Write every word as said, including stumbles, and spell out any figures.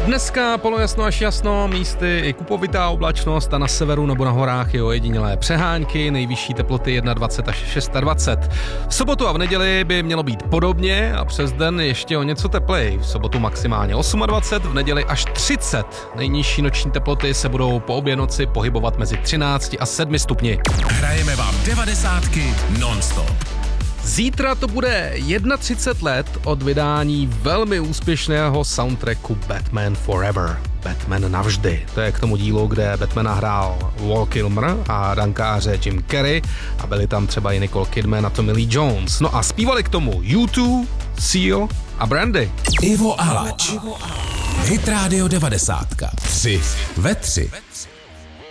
Dneska polojasno až jasno, místy i kupovitá oblačnost a na severu nebo na horách je ojedinělé přehánky, nejvyšší teploty dvacet jedna až dvacet šest. V sobotu a v neděli by mělo být podobně a přes den ještě o něco tepleji. V sobotu maximálně dvacet osm, v neděli až třicet. Nejnižší noční teploty se budou po obě noci pohybovat mezi třináct a sedm stupni. Hrajeme vám devadesátky non-stop. Zítra to bude třicet jedna let od vydání velmi úspěšného soundtracku Batman Forever. Batman navždy. To je k tomu dílu, kde Batmana hrál Val Kilmer a dankáře Jim Carrey a byli tam třeba i Nicole Kidman a Tommy Lee Jones. No a zpívali k tomu U dva, Seal a Brandy. Ivo Alač. Hit Radio devadesátka. Tři ve tři.